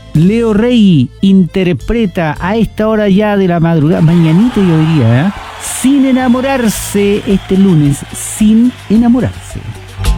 Leo Rey interpreta a esta hora ya de la madrugada, mañanita yo diría, Sin enamorarse, este lunes, Sin enamorarse.